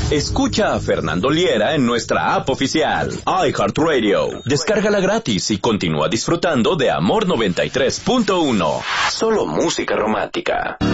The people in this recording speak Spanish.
Escucha a Fernando Liera en nuestra app oficial, iHeartRadio. Descárgala gratis y continúa disfrutando de Amor 93.1. Solo música romántica.